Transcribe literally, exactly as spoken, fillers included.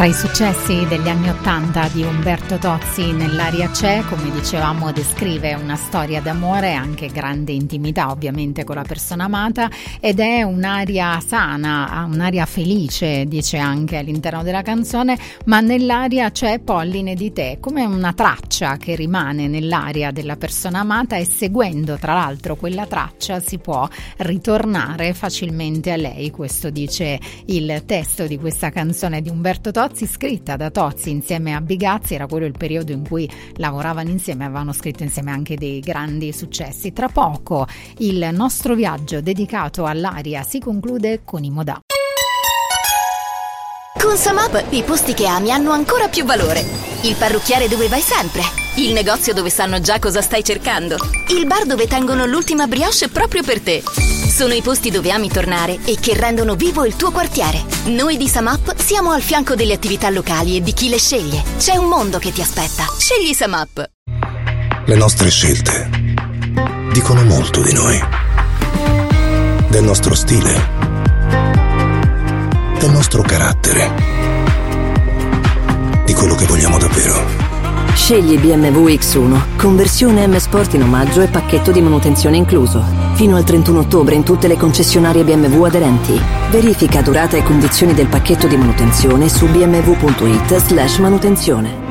Tra i successi degli anni Ottanta di Umberto Tozzi, Nell'aria c'è, come dicevamo, descrive una storia d'amore, anche grande intimità ovviamente con la persona amata, ed è un'aria sana, un'aria felice, dice anche all'interno della canzone, ma nell'aria c'è Polline di te, come una traccia che rimane nell'aria della persona amata, e seguendo tra l'altro quella traccia si può ritornare facilmente a lei. Questo dice il testo di questa canzone di Umberto Tozzi, scritta da Tozzi insieme a Bigazzi. Era quello il periodo in cui lavoravano insieme, avevano scritto insieme anche dei grandi successi. Tra poco il nostro viaggio dedicato all'aria si conclude con i Modà. Con Samap i posti che ami hanno ancora più valore. Il parrucchiere dove vai sempre, il negozio dove sanno già cosa stai cercando, il bar dove tengono l'ultima brioche proprio per te. Sono i posti dove ami tornare e che rendono vivo il tuo quartiere. Noi di Samap siamo al fianco delle attività locali e di chi le sceglie. C'è un mondo che ti aspetta. Scegli Samap. Le nostre scelte dicono molto di noi, del nostro stile, del nostro carattere, di quello che vogliamo davvero. Scegli B M W X uno, conversione M Sport in omaggio e pacchetto di manutenzione incluso. Fino al trentuno ottobre in tutte le concessionarie B M W aderenti. Verifica durata e condizioni del pacchetto di manutenzione su bmw punto it slash manutenzione.